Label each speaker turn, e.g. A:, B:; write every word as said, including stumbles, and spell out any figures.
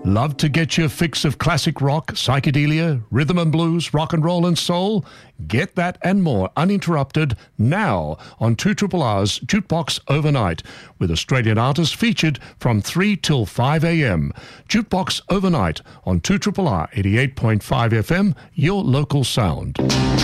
A: Love to get your fix of classic rock, psychedelia, rhythm and blues, rock and roll and soul? Get that and more uninterrupted now on two R R's Jukebox Overnight, with Australian artists featured from three till five a.m. Jukebox Overnight on two R R R eighty-eight point five F M, your local sound.